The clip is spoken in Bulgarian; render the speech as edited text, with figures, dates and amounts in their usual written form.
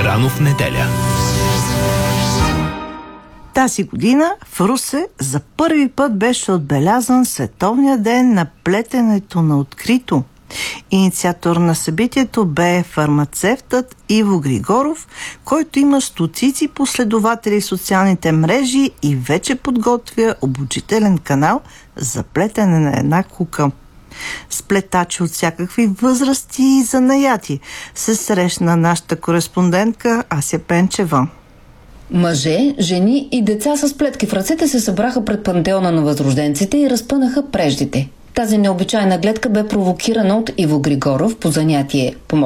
Рано в неделя. Тази година в Русе за първи път беше отбелязан Световния ден на плетенето на открито. Инициатор на събитието бе фармацевтът Иво Григоров, който има стотици последователи в социалните мрежи и вече подготвя обучителен канал за плетене на една кука. Сплетачи от всякакви възрасти и занаяти се срещна нашата кореспондентка Ася Пенчева. Мъже, жени и деца с плетки в ръцете се събраха пред пантеона на възрожденците и разпънаха преждите. Тази необичайна гледка бе провокирана от Иво Григоров по занятие